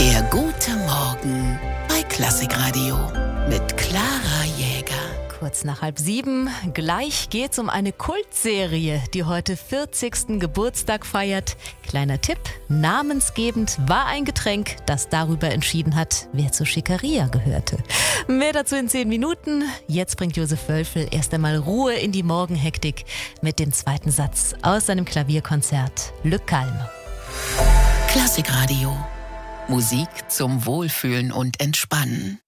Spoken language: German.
Der gute Morgen bei Klassikradio mit Clara Jäger. Kurz nach 6:30, gleich geht's um eine Kultserie, die heute 40. Geburtstag feiert. Kleiner Tipp, namensgebend war ein Getränk, das darüber entschieden hat, wer zu Schickeria gehörte. Mehr dazu in 10 Minuten. Jetzt bringt Josef Wölfel erst einmal Ruhe in die Morgenhektik mit dem zweiten Satz aus seinem Klavierkonzert Le Calme. Klassikradio. Musik zum Wohlfühlen und Entspannen.